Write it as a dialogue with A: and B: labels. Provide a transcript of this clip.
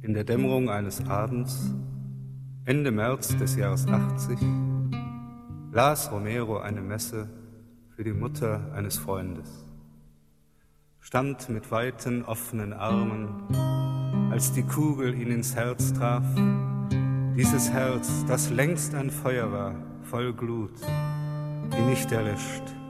A: In der Dämmerung eines Abends, Ende März des Jahres 80, las Romero eine Messe für die Mutter eines Freundes, stand mit weiten, offenen Armen, als die Kugel ihn ins Herz traf, dieses Herz, das längst ein Feuer war, voll Glut, die nicht erlischt,